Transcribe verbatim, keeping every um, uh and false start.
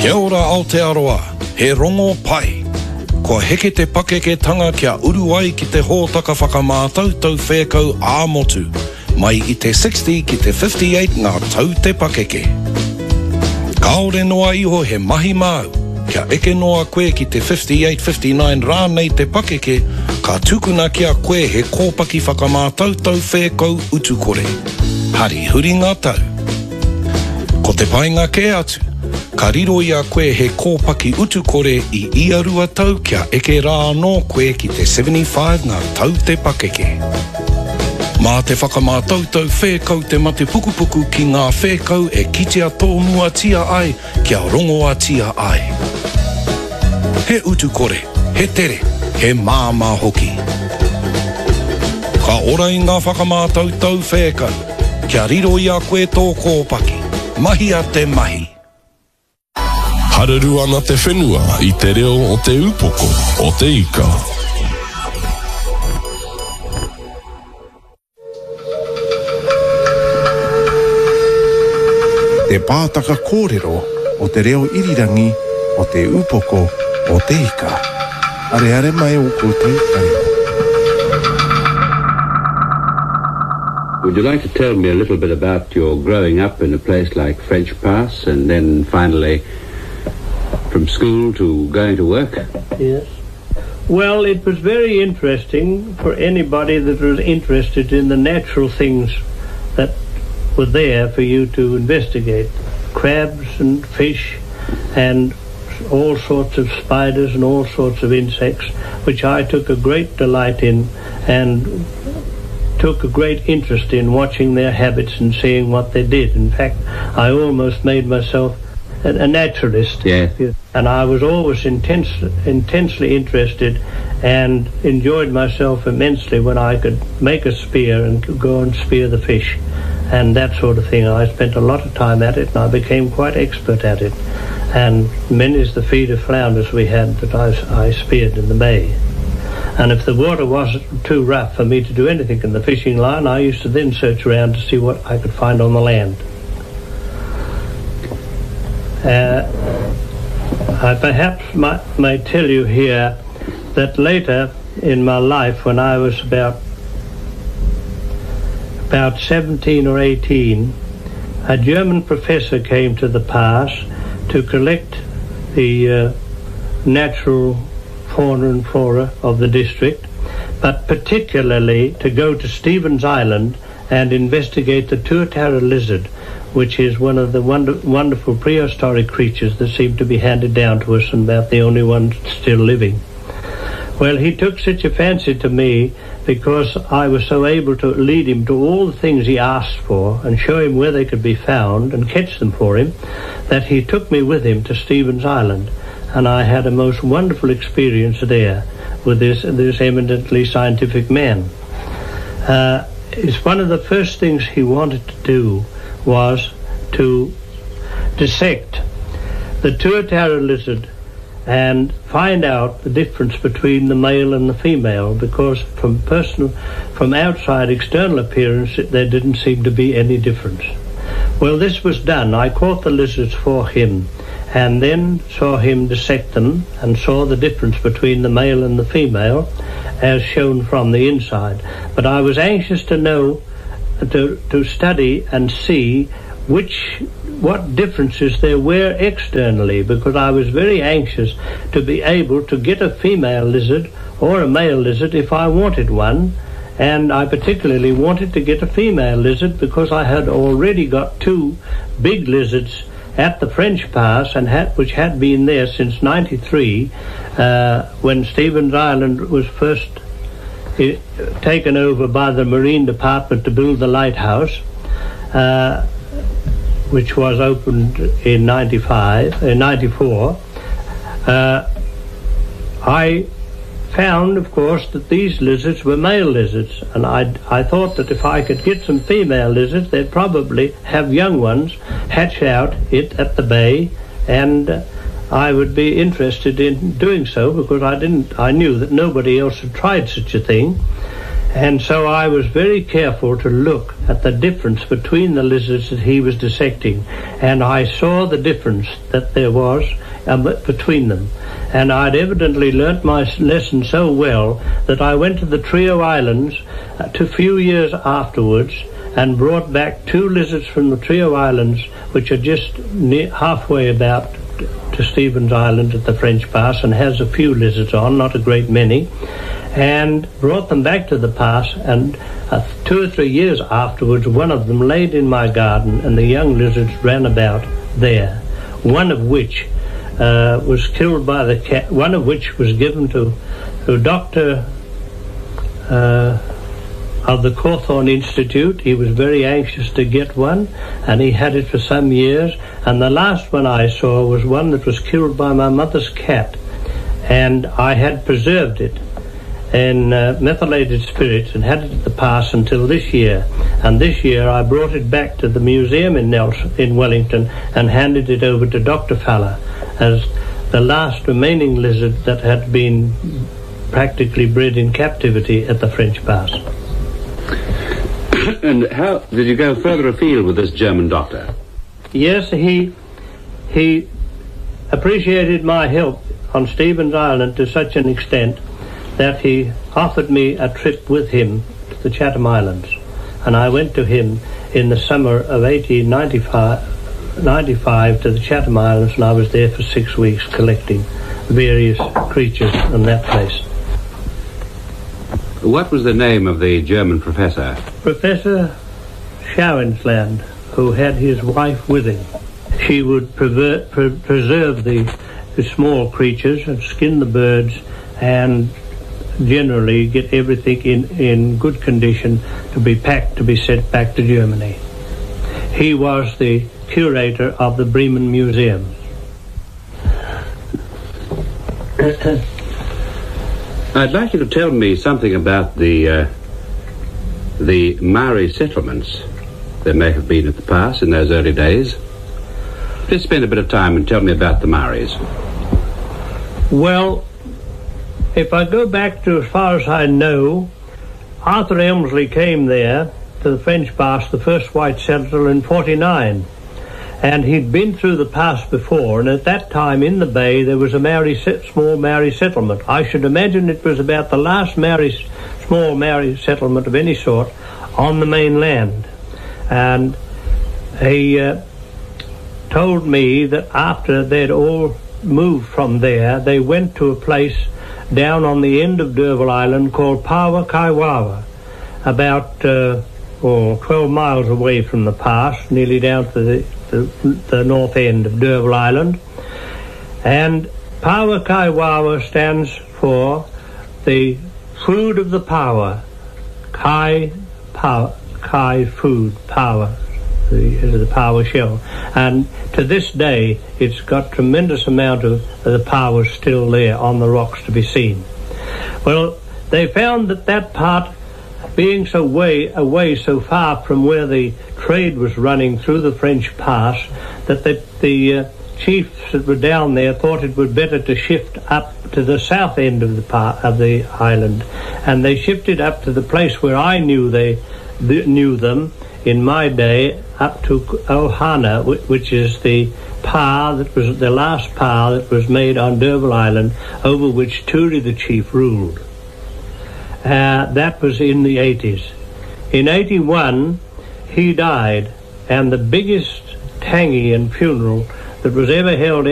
Kia ora Aotearoa, he rongo pai. Ko heke te pakeke-tanga kia uru ai ki te hōtaka whakamātautau whēkau ā-motu, mai i te sixty ki te fifty-eight ngā tau te pakeke. Kaore noa iho he mahi māu, kia eke noa koe ki te fifty-eight fifty-nine rānei te pakeke, ka tukuna kia koe he kōpaki whakamātautau whēkau utukore. Hari huri ngā tau. Ko te painga ke atu, ka riro ia koe he kōpaki utukore i ia rua tau kia eke rā no koe ki te seventy-five ngā tau te pakeke. Mā te whakamātautau whēkau te mate pukupuku ki ngā whēkau e kitea tōnua tia ai kia rongoa tia ai. He utukore, he tere, he māmā hoki. Ka ora i ngā whakamātautau whēkau, kia riro ia koe tō kōpaki, mahi a te mahi. Hararu ana te whenua i te reo o te upoko o te ika. Te pātaka kōrero o te reo irirangi o te upoko o te ika. Are are mai o koutou karima. Would you like to tell me a little bit about your growing up in a place like French Pass and then finally from school to going to work? Yes. Well, it was very interesting for anybody that was interested in the natural things that were there for you to investigate. Crabs and fish and all sorts of spiders and all sorts of insects, which I took a great delight in and took a great interest in watching their habits and seeing what they did. In fact, I almost made myself a, a naturalist. Yeah. And I was always intense, intensely interested and enjoyed myself immensely when I could make a spear and go and spear the fish and that sort of thing. I spent a lot of time at it and I became quite expert at it. And many's the feeder flounders we had that I, I speared in the bay. And if the water wasn't too rough for me to do anything in the fishing line, I used to then search around to see what I could find on the land. Uh, I perhaps might, may tell you here that later in my life, when I was about about seventeen or eighteen, a German professor came to the pass to collect the uh, natural fauna and flora of the district, but particularly to go to Stevens Island and investigate the tuatara lizard, which is one of the wonder, wonderful prehistoric creatures that seem to be handed down to us and about the only ones still living. Well, he took such a fancy to me because I was so able to lead him to all the things he asked for and show him where they could be found and catch them for him, that he took me with him to Stevens Island. And I had a most wonderful experience there with this, this eminently scientific man. Uh, it's one of the first things he wanted to do was to dissect the tuatara lizard and find out the difference between the male and the female, because from personal, from outside external appearance, there didn't seem to be any difference. Well, this was done. I caught the lizards for him and then saw him dissect them and saw the difference between the male and the female as shown from the inside. But I was anxious to know, to, to study and see which, what differences there were externally, because I was very anxious to be able to get a female lizard or a male lizard if I wanted one. And I particularly wanted to get a female lizard because I had already got two big lizards at the French Pass, and had, which had been there since ninety-three, uh, when Stevens Island was first uh, taken over by the Marine Department to build the lighthouse, uh, which was opened in ninety-five, in ninety-four. Uh, I found, of course, that these lizards were male lizards, and I, I thought that if I could get some female lizards, they'd probably have young ones hatch out it at the bay, and uh, I would be interested in doing so, because I didn't, I knew that nobody else had tried such a thing, And so I was very careful to look at the difference between the lizards that he was dissecting, and I saw the difference that there was um, between them. And I'd evidently learnt my lesson so well that I went to the Trio Islands uh, a few years afterwards and brought back two lizards from the Trio Islands, which are just near, halfway about to Stevens Island at the French Pass, and has a few lizards on, not a great many, and brought them back to the pass, and uh, two or three years afterwards one of them laid in my garden and the young lizards ran about there, one of which uh, was killed by the cat, one of which was given to, to Doctor uh, of the Cawthorne Institute. He was very anxious to get one, and he had it for some years, and the last one I saw was one that was killed by my mother's cat, and I had preserved it in uh, methylated spirits and had it at the pass until this year. And this year I brought it back to the museum in Nelson, in Wellington, and handed it over to Doctor Faller as the last remaining lizard that had been practically bred in captivity at the French Pass. And how did you go further afield with this German doctor? Yes, he he appreciated my help on Stevens Island to such an extent that he offered me a trip with him to the Chatham Islands, and I went to him in the summer of eighteen ninety-five, ninety-five to the Chatham Islands, and I was there for six weeks collecting various creatures in that place. What was the name of the German professor? Professor Schauensland, who had his wife with him. She would prever- pre- preserve the, the small creatures and skin the birds and generally get everything in, in good condition to be packed to be sent back to Germany. He was the curator of the Bremen Museum. I'd like you to tell me something about the uh, the Maori settlements there may have been at the pass in those early days. Just spend a bit of time and tell me about the Maoris. Well, if I go back to as far as I know, Arthur Elmsley came there to the French Pass, the first white settler, in forty-nine. And he'd been through the pass before, and at that time in the bay there was a Maori set, small Maori settlement. I should imagine it was about the last Maori, small Maori settlement of any sort on the mainland. And he uh, told me that after they'd all moved from there, they went to a place down on the end of D'Urville Island called Pawa Kaiwawa, about uh, oh, twelve miles away from the pass, nearly down to the The, the north end of D'Urville Island. And Pawa Kaiwawa stands for the food of the power. Kai, power, Kai food, power, the, the power shell. And to this day, it's got tremendous amount of, of the power still there on the rocks to be seen. Well, they found that that part, being so way away so far from where the trade was running through the French Pass, that the, the uh, chiefs that were down there thought it would better to shift up to the south end of the par- of the island, and they shifted up to the place where I knew they th- knew them in my day, up to Ohana, w- which is the pa that was the last pa that was made on D'Urville Island, over which Turi the chief ruled. Uh, that was in the eighties. In eighty-one, he died, and the biggest tangi and funeral that was ever held